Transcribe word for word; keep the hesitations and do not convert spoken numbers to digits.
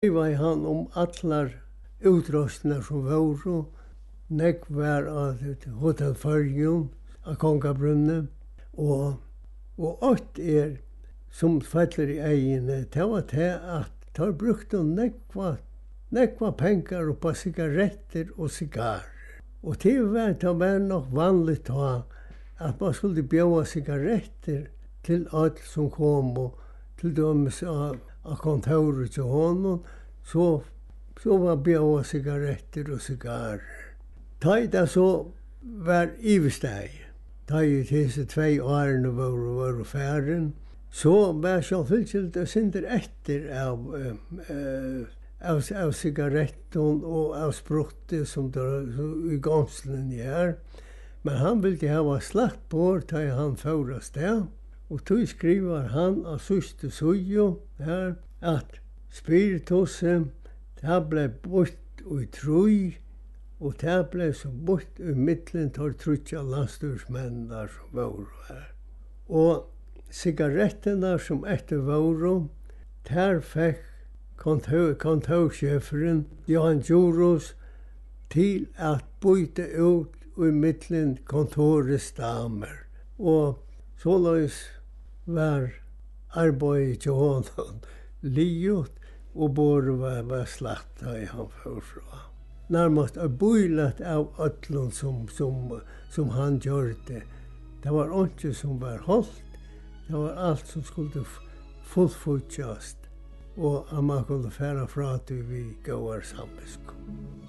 skrivaði han om allar utrustningar som vore. Nekk var av Hotel Førjun, av Kongabrunne, og, og ått er som faller i egene, det var det at de brukte nekva, nekva penger på sigaretter og sigarer. Og det var, det var nok vanligt da, at man skulle bjøve sigaretter til alt som kom, og til dømes av, av kontoret til honom, så, så var bjøve sigaretter og sigarer. Da det så var ivesteg, da i disse tve årene var, var færen, så var selvfølgelig det synder etter av, uh, av, av sigaretten og av spruttet som der i gangslen her. Men han ville ha slagt på da han fører sted, og tog skriver han av søste søye her at spiritusen, det ble bort og trøy, og det ble så bort i midten til trutja landstyrsmenn der som var her. Og sigarettene som etter var, der fikk kontor, kontorsjeferen Johan Djuros til at bytte ut i midten kontorets damer. Og såleis var arbeidet til honom livet, og både var, var slagt da han førfra. Nærmast er bøylet av øtlen som, som, som han gjør det. Det var ikke som var holdt, det var alt som skulle fullfutjast, og at man kunne fære fra til vi går samvisk.